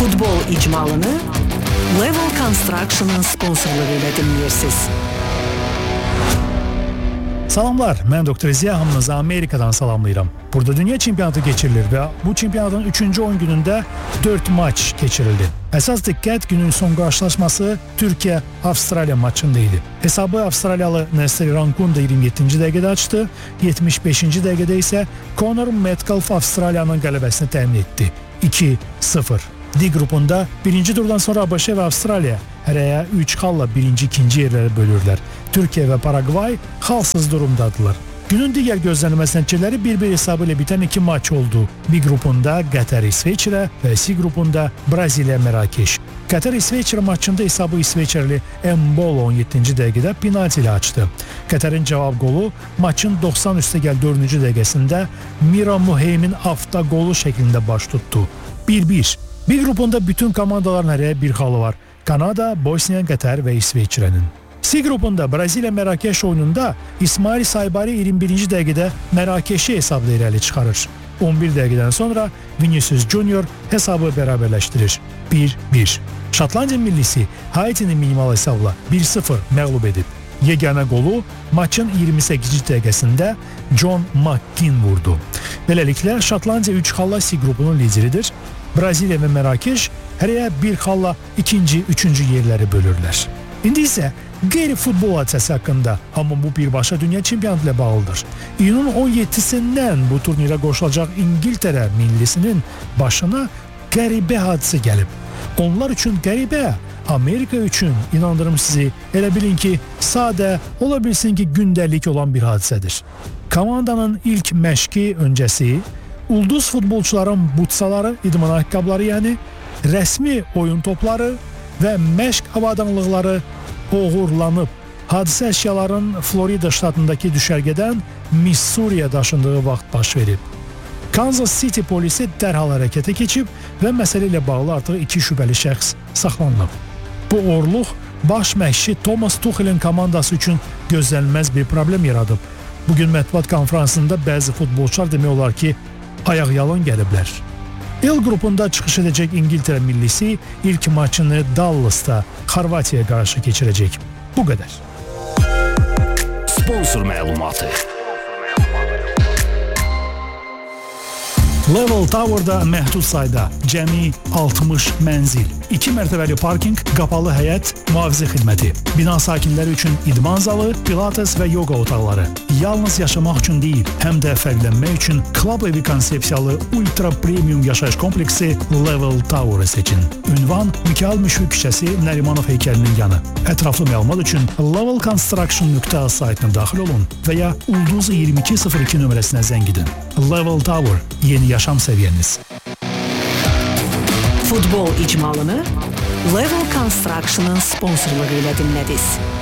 Futbol icmalını Level Construction'ın sponsorluğu ilə dinləyirsiniz. Salamlar, mən Dr. Ziya, hamınızı Amerikadan salamlayıram. Burada dünya çempionatı geçirilir və bu çempionatın 3-cü 10 günündə 4 maç keçirildi. Əsas diqqət günün son qarşılaşması Türkiyə-Avstraliya maçında idi. Hesabı Avstraliyalı Nestor Rankunda 27-ci dəqiqədə açdı, 75-ci dəqiqədə isə Conor Metcalf Avstraliyanın qələbəsini təmin etdi. 2-0. D qrupunda birinci turdan sonra ABŞ və Avstraliya hərəyə 3 xalla birinci-ikinci yerləri bölürlər. Türkiyə və Paragvay xalsız durumdadılar. Günün digər gözlənilməz nəticələri 1-1 hesabı ilə bitən 2 maç oldu. B qrupunda Qətər İsveçrə və C qrupunda Braziliya Mərakeş. Qətər İsveçrə maçında hesabı İsveçrəli Embolo 17-ci dəqiqədə penalti ilə açdı. Qətərin cavab qolu maçın 90+4-cü dəqiqəsində Mira Muheymin avtogolu şəklində baş tutdu. 1-1. B qrupunda bütün komandaların hərəyə bir xalı var. Kanada, Bosniya, Qətər və İsveçrənin. C qrupunda Braziliya Mərakeş oyununda İsmail Saybari 21-ci dəqiqədə Mərakeşi hesabla irəli çıxarır. 11 dəqiqədən sonra Vinicius Junior hesabı bərabərləşdirir. 1-1. Şotlandiya millisi Haitini minimal hesabla 1-0 məğlub edib. Yeganə qolu maçın 28-ci dəqiqəsində John McKean vurdu. Beləliklə Şotlandiya 3 xalla C qrupunun lideridir. Braziliya və Mərakeş hərəyə bir xalla ikinci, üçüncü yerləri bölürlər. İndi isə qeyri-futbol hadisəsi haqqında, amma bu birbaşa dünya çempionatı ilə bağlıdır. İyunun 17-sindən bu turnirə qoşulacaq İngiltərə millisinin başına qəribə hadisə gəlib. Onlar üçün qəribə, Amerika üçün, inandırım sizi, elə bilin ki, sadə, ola bilsin ki, gündəlik olan bir hadisədir. Komandanın ilk məşqi öncəsi ulduz futbolçuların butsaları, idman ayaqqabıları, yəni rəsmi oyun topları və məşq avadanlıqları oğurlanıb. Hadisə əşyaların Florida ştatındakı düşərgədən Missouriya daşındığı vaxt baş verib. Kansas City polisi dərhal hərəkətə keçib və məsələ ilə bağlı artıq 2 şübhəli şəxs saxlanılıb. Bu uğurluq baş məşqçi Thomas Tuchel'in komandası üçün gözlənilməz bir problem yaradıb. Bugün mətbuat konferansında bəzi futbolçular demək olar ki, ayaqyalın gəliblər. L qrupunda çıxış edəcək İngiltərə millisi ilk maçını Dallasda Xorvatiyaya qarşı keçirəcək. Bu qədər. Sponsor məlumatı. Level Tower'da məhdud sayda cəmi 60 mənzil, 2 mərtəbəli parking, qapalı həyət, mühafizə xidməti, bina sakinləri üçün idman zalı, pilates və yoga otaqları. Yalnız yaşamaq üçün deyil, həm də fərqlənmək üçün klub evi konsepsiyalı ultra premium yaşayış kompleksi Level Tower'ı seçin. Ünvan Mikayıl Müşfiq küçəsi, Nərimanov heykəlinin yanı. Ətraflı məlumat üçün levelconstruction.az saytına daxil olun və ya Ulduz 2202 nömrəsinə zəng edin. Level Tower, yeni yaşam səviyyəniz. Futbol icmalını Level Construction'ın sponsorluğu ilə dinlədiniz.